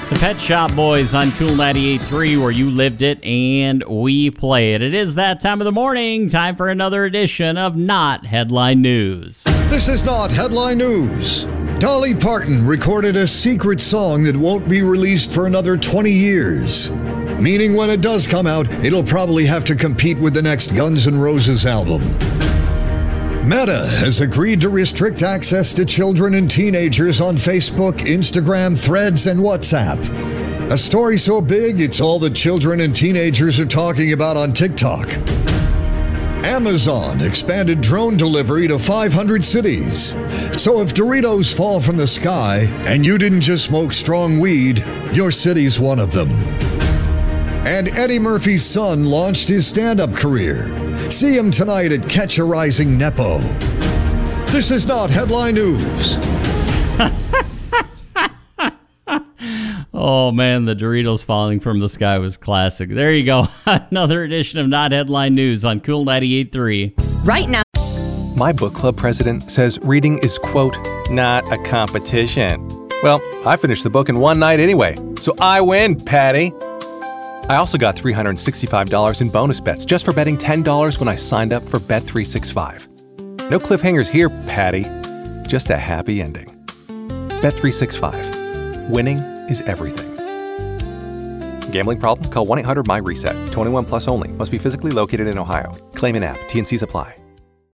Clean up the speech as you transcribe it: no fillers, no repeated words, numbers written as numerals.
The Pet Shop Boys on Cool 98.3, where you lived it and we play it. It is that time of the morning. Time for another edition of Not Headline News. This is Not Headline News. Dolly Parton recorded a secret song that won't be released for another 20 years. Meaning when it does come out, it'll probably have to compete with the next Guns N' Roses album. Meta has agreed to restrict access to children and teenagers on Facebook, Instagram, Threads, and WhatsApp. A story so big, it's all the children and teenagers are talking about on TikTok. Amazon expanded drone delivery to 500 cities. So if Doritos fall from the sky and you didn't just smoke strong weed, your city's one of them. And Eddie Murphy's son launched his stand-up career. See him tonight at Catch a Rising Nepo. This is Not Headline News. Oh, man, the Doritos falling from the sky was classic. There you go. Another edition of Not Headline News on Cool 98.3. Right now. My book club president says reading is, quote, not a competition. Well, I finished the book in one night anyway, so I win, Patty. I also got $365 in bonus bets just for betting $10 when I signed up for Bet365. No cliffhangers here, Patty. Just a happy ending. Bet365. Winning is everything. Gambling problem? Call 1-800-MY-RESET. 21 plus only. Must be physically located in Ohio. Claim in app. T&Cs apply.